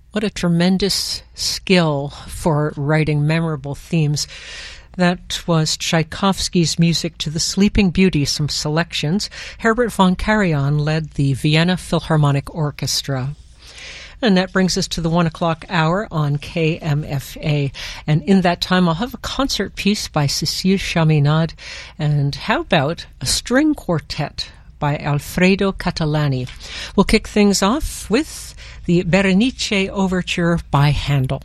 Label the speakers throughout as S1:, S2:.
S1: What a tremendous skill for writing memorable themes. That was Tchaikovsky's music to The Sleeping Beauty, some selections. Herbert von Karajan led the Vienna Philharmonic Orchestra. And that brings us to the 1 o'clock hour on KMFA. And in that time, I'll have a concert piece by Cécile Chaminade. And how about a string quartet by Alfredo Catalani? We'll kick things off with the Berenice Overture by Handel.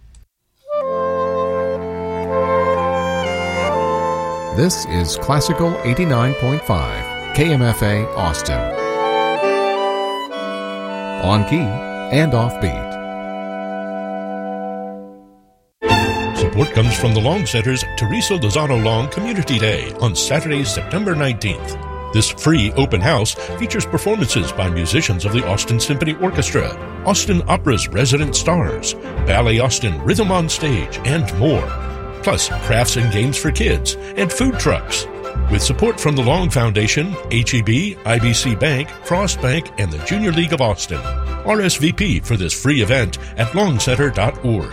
S2: This is Classical 89.5, KMFA Austin. On key and offbeat.
S3: Support comes from the Long Center's Teresa Lozano Long Community Day on Saturday, September 19th. This free open house features performances by musicians of the Austin Symphony Orchestra, Austin Opera's resident stars, Ballet Austin Rhythm on Stage, and more. Plus crafts and games for kids and food trucks. With support from the Long Foundation, HEB, IBC Bank, Frost Bank, and the Junior League of Austin. RSVP for this free event at longcenter.org.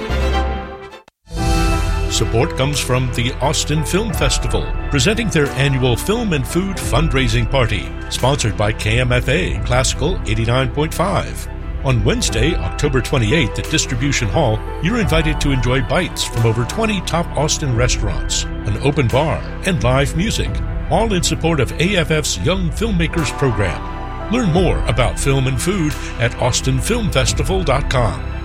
S3: Support comes from the Austin Film Festival, presenting their annual Film and Food Fundraising Party, sponsored by KMFA Classical 89.5. On Wednesday, October 28th at Distribution Hall, you're invited to enjoy bites from over 20 top Austin restaurants, an open bar, and live music, all in support of AFF's Young Filmmakers program. Learn more about film and food at austinfilmfestival.com.